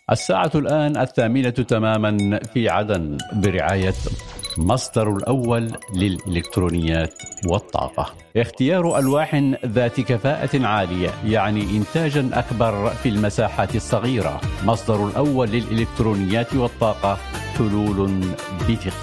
الساعة الآن 8:00 تماما في عدن برعاية مصدر الأول للإلكترونيات والطاقة. اختيار ألواح ذات كفاءة عالية يعني إنتاجا أكبر في المساحات الصغيرة. مصدر الأول للإلكترونيات والطاقة، حلول بثقة.